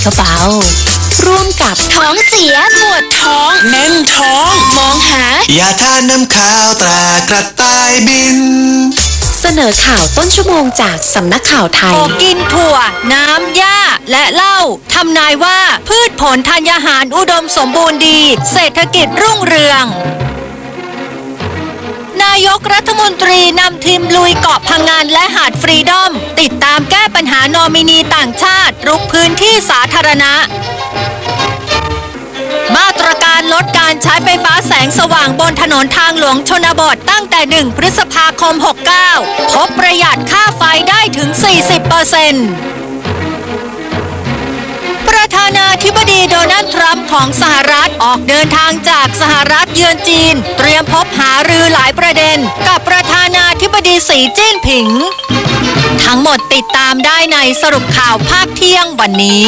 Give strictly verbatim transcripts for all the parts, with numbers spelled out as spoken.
ก็เบาร่วมกับท้องเสียปวดท้องแน่นท้องมองหายาทานน้ำขาวตรากระต่ายบินเสนอข่าวต้นชั่วโมงจากสำนักข่าวไทยกินถั่วน้ำหญ้าและเหล้าทำนายว่าพืชผลธัญญาหารอุดมสมบูรณ์ดีเศรษฐกิจรุ่งเรืองนายกรัฐมนตรีนำทีมลุยเกาะพังงานและหาดฟรีดอมติดตามแก้ปัญหานอมินีต่างชาติรุกพื้นที่สาธารณะมาตรการลดการใช้ไฟฟ้าแสงสว่างบนถนนทางหลวงชนบทตั้งแต่หนึ่งพฤษภาคมหกเก้าพบประหยัดค่าไฟได้ถึง สี่สิบเปอร์เซ็นต์ ประธานาธิบดีโดนัลด์ทรัมป์ของสหรัฐออกเดินทางจากสหรัฐเยือนจีนเตรียมพบหารือหลายประเด็นกับประธานาธิบดีสีจิ้นผิงทั้งหมดติดตามได้ในสรุปข่าวภาคเที่ยงวันนี้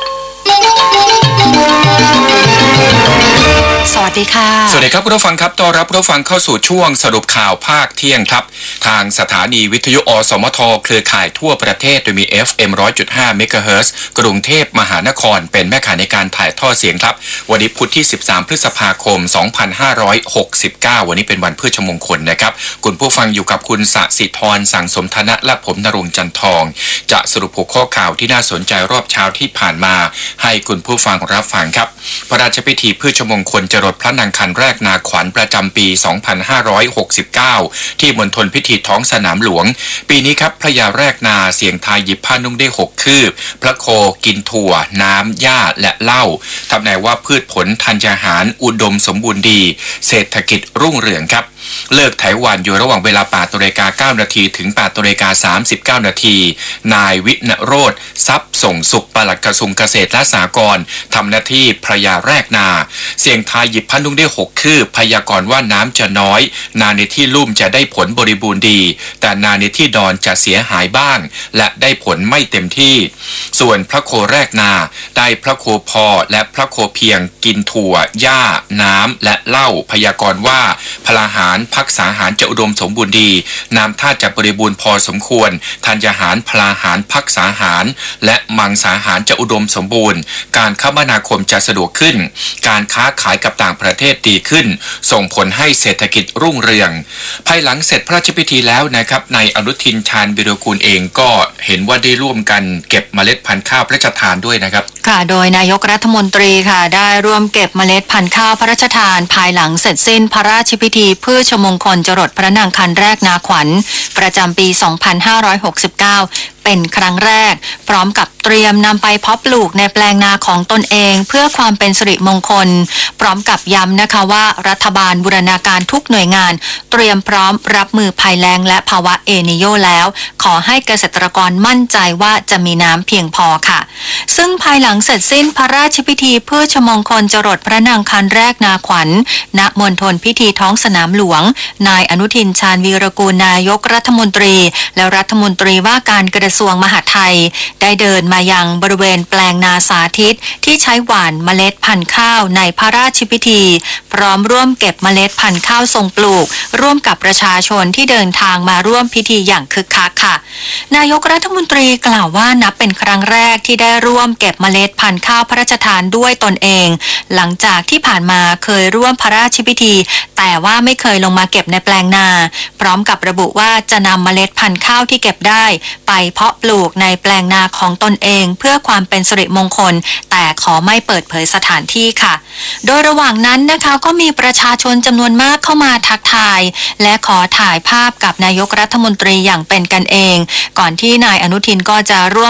สวัสดีค่ะสวัสดีครับคุณผู้ฟังครับต้อนรับคุณผู้ฟังเข้าสู่ช่วงสรุปข่าวภาคเที่ยงครับทางสถานีวิทยุอสมทเครือข่ายทั่วประเทศโดยมี เอฟ เอ็ม หนึ่งร้อยจุดห้า เมกะเฮิรตซ์กรุงเทพมหานครเป็นแม่ข่ายในการถ่ายทอดเสียงครับวันนี้พุธที่สิบสามพฤษภาคมสองพันห้าร้อยหกสิบเก้าวันนี้เป็นวันพฤชมงคลนะครับคุณผู้ฟังอยู่กับคุณสศิธรสังสมธนะและผมณรงค์จันทองจะสรุปหัวข้อข่าวที่น่าสนใจรอบเช้าที่ผ่านมาให้คุณผู้ฟังรับฟังครับพระราชพิธีพฤชมงคลจรดพระนางคันแรกนาขวัญประจำปีสองพันห้าร้อยหกสิบเก้าที่มณฑลพิธีท้องสนามหลวงปีนี้ครับพระยาแรกนาเสียงทายหยิบผ้านุ่งได้หกคืบพระโคกินถั่วน้ำหญ้าและเหล้าทำนายว่าพืชผลธัญญาหารอุดมสมบูรณ์ดีเศรษฐกิจรุ่งเรืองครับเลิกไถหวานอยู่ระหว่างเวลา แปดนาฬิกาเก้านาทีถึง แปดนาฬิกาสามสิบเก้านาทีนายวิณโรจน์ทรัพย์ส่งสุขปลัดกระทรวงเกษตรและสหกรณ์ทำหน้าที่พระยาแรกนาเสียงทายหยิบผ้านุ่งได้หกคืบพยากรณ์ว่าน้ำจะน้อยนาในที่ลุ่มจะได้ผลบริบูรณ์ดีแต่นาในที่ดอนจะเสียหายบ้างและได้ผลไม่เต็มที่ส่วนพระโคแรกนาได้พระโคพอและพระโคเพียงกินถั่วหญ้าน้ำและเหล้าพยากรณ์ว่าพลาหารพักษาหารจะอุดมสมบูรณ์ดีน้ำท่าจะบริบูรณ์พอสมควรธัญญาหารพลาหารพักษาหารและมังสาหารจะอุดมสมบูรณ์การคมนาคมจะสะดวกขึ้นการค้าขายกับต่างประเทศดีขึ้นส่งผลให้เศรษฐกิจรุ่งเรืองภายหลังเสร็จพระราชพิธีแล้วนะครับในอนุทินชาญวิรากูลเองก็เห็นว่าได้ร่วมกันเก็บเมล็ดพันธุ์ข้าวพระราชทานด้วยนะครับค่ะโดยนายกรัฐมนตรีค่ะได้ร่วมเก็บเมล็ดพันธุ์ข้าวพระราชทานภายหลังเสร็จสิ้นพระราชพิธีพืชมงคลจรดพระนางคันแรกนาขวัญประจำปีสองพันห้าร้อยหกสิบเก้าเป็นครั้งแรกพร้อมกับเตรียมนำไปเพาะปลูกในแปลงนาของตนเองเพื่อความเป็นสิริมงคลพร้อมกับย้ำนะคะว่ารัฐบาลบูรณาการทุกหน่วยงานเตรียมพร้อมรับมือภัยแล้งและภาวะเอลนิโญแล้วขอให้เกษตรกรมั่นใจว่าจะมีน้ำเพียงพอค่ะซึ่งภายหลังเสร็จสิ้นพระราชพิธีเพื่อชมงคลจรดพระนางคันแรกนาขวัญณมณฑลพิธีท้องสนามหลวงนายอนุทินชาญวีรกูลนายกรัฐมนตรีและรัฐมนตรีว่าการกระทรวงมหาดไทยได้เดินมายังบริเวณแปลงนาสาธิตที่ใช้หว่านเมล็ดพันธุ์ข้าวในพระราชพิธีพร้อมร่วมเก็บเมล็ดพันธุ์ข้าวทรงปลูกร่วมกับประชาชนที่เดินทางมาร่วมพิธีอย่างคึกคักค่ะนายกรัฐมนตรีกล่าวว่านับเป็นครั้งแรกที่ได้ร่วมเก็บเมล็ดพันธุ์ข้าวพระราชทานด้วยตนเองหลังจากที่ผ่านมาเคยร่วมพระราชพิธีแต่ว่าไม่เคยลงมาเก็บในแปลงนาพร้อมกับระบุว่าจะนำเมล็ดพันธุ์ข้าวที่เก็บได้ไปเพาะปลูกในแปลงนาของตนเองเพื่อความเป็นสิริมงคลแต่ขอไม่เปิดเผยสถานที่ค่ะโดยระหว่างนั้นนะคะก็มีประชาชนจำนวนมากเข้ามาทักทายและขอถ่ายภาพกับนายกรัฐมนตรีอย่างเป็นกันเองก่อนที่นายอนุทินก็จะร่วม